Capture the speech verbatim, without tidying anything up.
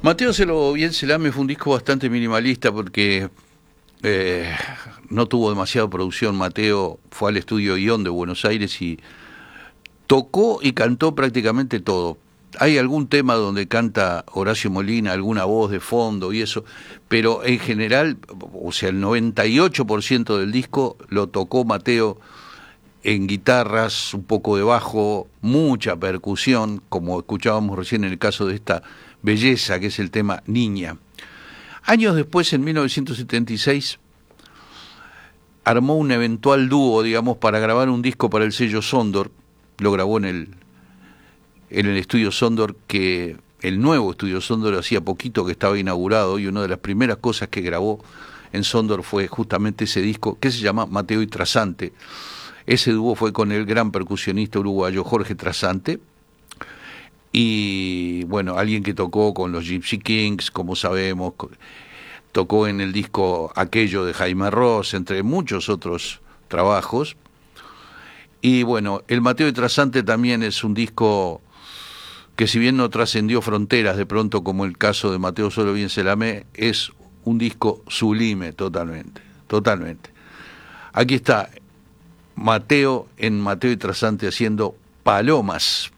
Mateo Se lo bien se lame fue un disco bastante minimalista porque eh, no tuvo demasiada producción. Mateo fue al estudio Ion de Buenos Aires y tocó y cantó prácticamente todo. Hay algún tema donde canta Horacio Molina, alguna voz de fondo y eso, pero en general, o sea, el noventa y ocho por ciento del disco lo tocó Mateo en guitarras, un poco de bajo, mucha percusión, como escuchábamos recién en el caso de esta belleza que es el tema Niña. Años después, en mil novecientos setenta y seis, armó un eventual dúo, digamos, para grabar un disco para el sello Sondor. Lo grabó en el, en el estudio Sondor, que el nuevo estudio Sondor hacía poquito que estaba inaugurado, y una de las primeras cosas que grabó en Sondor fue justamente ese disco, que se llama Mateo y Trasante. Ese dúo fue con el gran percusionista uruguayo Jorge Trasante, y bueno, alguien que tocó con los Gypsy Kings, como sabemos, tocó en el disco Aquello de Jaime Ross, entre muchos otros trabajos. Y bueno, el Mateo y Trasante también es un disco que, si bien no trascendió fronteras de pronto como el caso de Mateo Solo Bien Se Lame, es un disco sublime totalmente, totalmente. Aquí está Mateo en Mateo y Trasante haciendo Palomas.